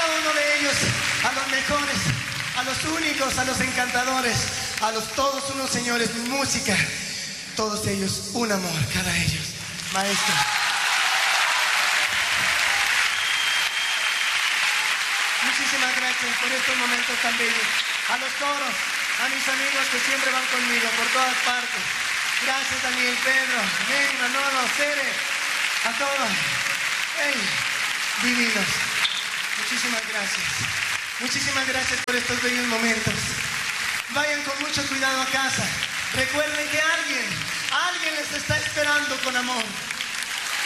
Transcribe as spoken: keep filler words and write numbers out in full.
cada uno de ellos, a los mejores, a los únicos, a los encantadores, a los todos unos señores, música, todos ellos, un amor, cada ellos. Maestro. Muchísimas gracias por estos momentos tan bellos. A los coros, a mis amigos que siempre van conmigo por todas partes. Gracias, Daniel, Pedro, Nen, Manolo, Cere, a todos. ¡Ey! Divinos. Muchísimas gracias. Muchísimas gracias por estos bellos momentos. Vayan con mucho cuidado a casa. Recuerden que alguien, alguien les está esperando con amor.